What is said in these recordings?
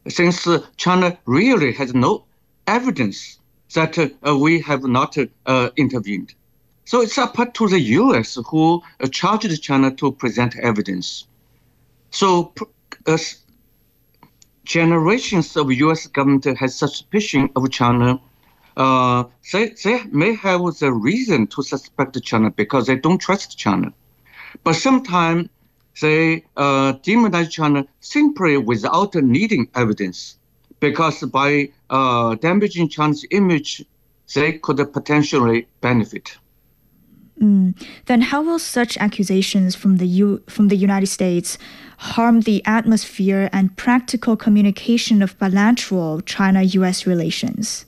since China really has no evidence that we have not intervened. So it's up to the U.S. who charged China to present evidence. So uh, generations of U.S. government has suspicion of China. They may have the reason to suspect China because they don't trust China. But sometimes they demonize China simply without needing evidence, because by damaging China's image, they could potentially benefit. Then how will such accusations from the United States harm the atmosphere and practical communication of bilateral China-US relations?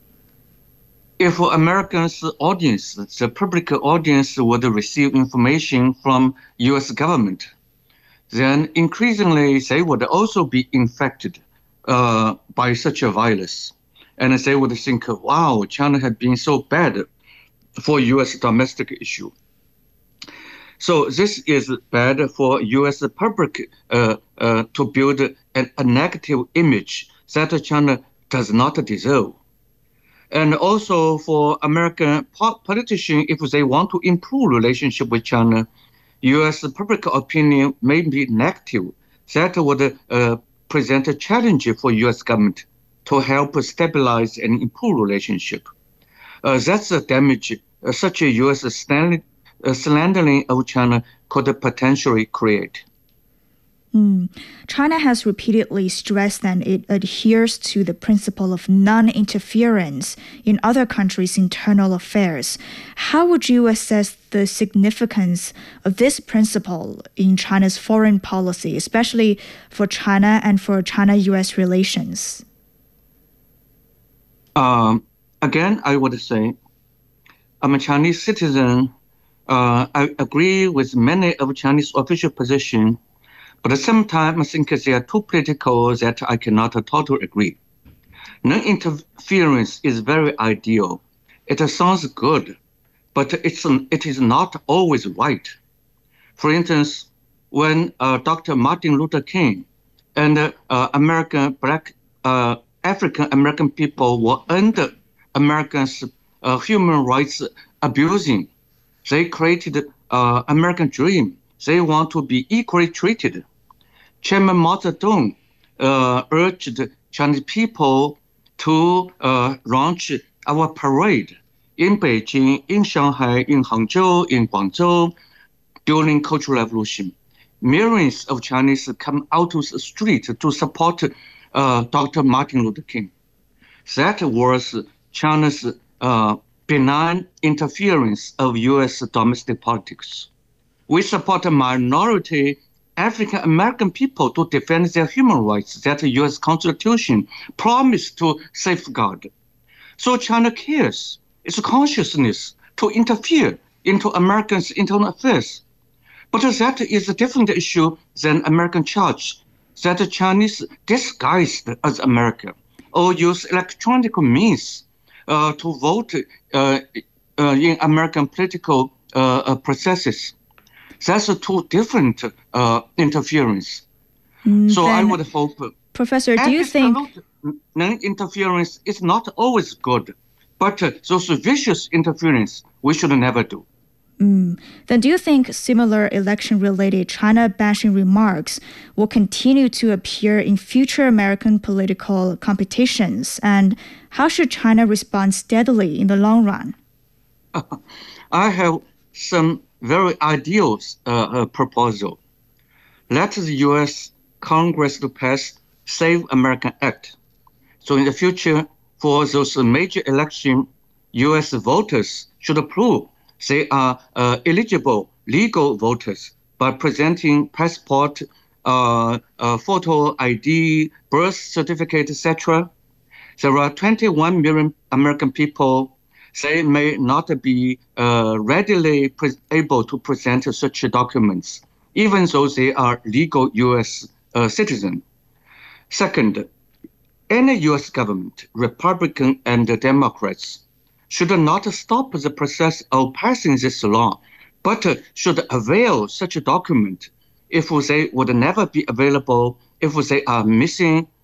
If Americans' audience, the public audience, would receive information from U.S. government, then increasingly they would also be infected by such a virus. And they would think, wow, China had been so bad for U.S. domestic issue. So this is bad for U.S. public to build a negative image that China does not deserve. And also for American politicians, if they want to improve relationship with China, U.S. public opinion may be negative. That would present a challenge for U.S. government to help stabilize and improve relationship. That's a damage such a U.S. slandering of China could potentially create. China has repeatedly stressed that it adheres to the principle of non-interference in other countries' internal affairs. How would you assess the significance of this principle in China's foreign policy, especially for China and for China-US relations? Again, I would say I'm a Chinese citizen. I agree with many of Chinese official position. But at the same time, I think they are too political that I cannot totally agree. Non-interference is very ideal. It sounds good, but it is not always right. For instance, when Dr. Martin Luther King and African American people were under Americans' human rights abusing, they created American dream. They want to be equally treated. Chairman Mao Zedong urged Chinese people to launch our parade in Beijing, in Shanghai, in Hangzhou, in Guangzhou during Cultural Revolution. Millions of Chinese come out to the street to support Dr. Martin Luther King. That was China's benign interference of U.S. domestic politics. We support a minority African American people to defend their human rights that the U.S. Constitution promised to safeguard. So China cares its consciousness to interfere into Americans' internal affairs. But that is a different issue than American charge that the Chinese disguised as America or use electronic means to vote in American political processes. That's two different interference. So I would hope, Professor, do you think non-interference is not always good, but those vicious interference we should never do. Then do you think similar election-related China-bashing remarks will continue to appear in future American political competitions? And how should China respond steadily in the long run? I have some very ideal proposal. Let the U.S. Congress to pass Save American Act. So in the future, for those major election, U.S. voters should prove they are eligible legal voters by presenting passport, photo ID, birth certificate, etc. There are 21 million American people. They may not be readily able to present such documents, even though they are legal U.S. citizens. Second, any U.S. government, Republican and Democrats, should not stop the process of passing this law, but should avail such a document if they would never be available, if they are missing,